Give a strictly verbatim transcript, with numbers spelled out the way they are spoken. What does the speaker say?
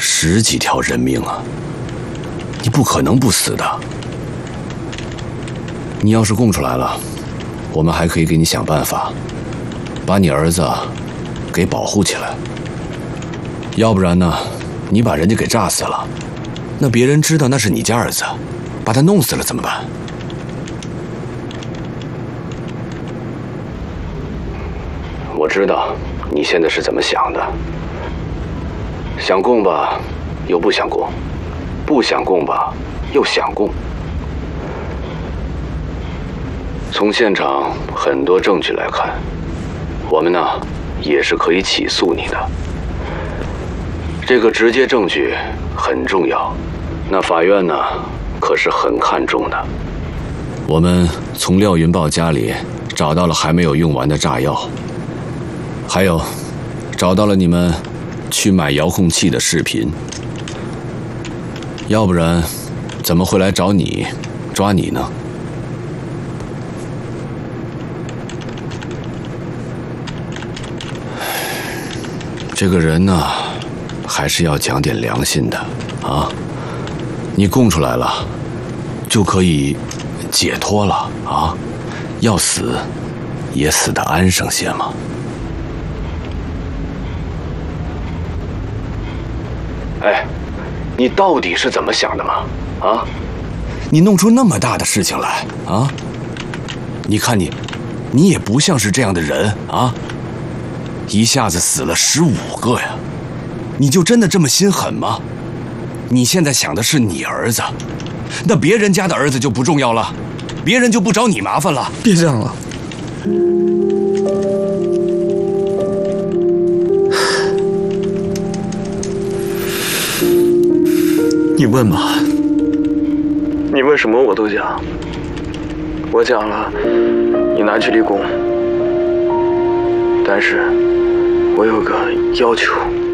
十几条人命啊！你不可能不死的。你要是供出来了，我们还可以给你想办法，把你儿子给保护起来。要不然呢，你把人家给炸死了，那别人知道那是你家儿子，把他弄死了怎么办？我知道你现在是怎么想的，想供吧，又不想供；不想供吧，又想供。从现场很多证据来看，我们呢也是可以起诉你的。这个直接证据很重要，那法院呢可是很看重的。我们从廖云豹家里找到了还没有用完的炸药，还有找到了你们去买遥控器的视频。要不然怎么会来找你抓你呢？这个人呢还是要讲点良心的啊！你供出来了，就可以解脱了啊！要死也死得安生些嘛。哎，你到底是怎么想的嘛？啊，你弄出那么大的事情来啊！你看你，你也不像是这样的人啊！一下子死了十五个呀！你就真的这么心狠吗？你现在想的是你儿子，那别人家的儿子就不重要了，别人就不找你麻烦了。 别这样了，你问吧，你问什么我都讲。我讲了，你拿去立功，但是我有个要求。